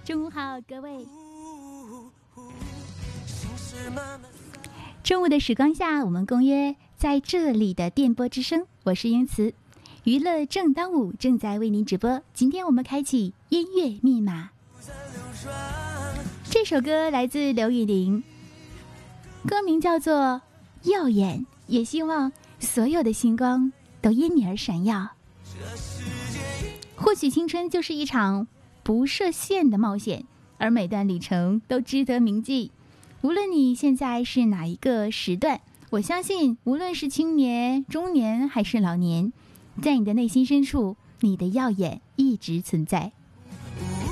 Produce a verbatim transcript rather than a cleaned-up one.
中午好，各位。中午的时光下，我们公约在这里的电波之声，我是英慈，娱乐正当午正在为您直播。今天我们开启音乐密码，这首歌来自刘宇宁，歌名叫做《耀眼》，也希望所有的星光都因你而闪耀。或许青春就是一场不设限的冒险，而每段旅程都值得铭记。无论你现在是哪一个时段，我相信无论是青年、中年还是老年，在你的内心深处，你的耀眼一直存在。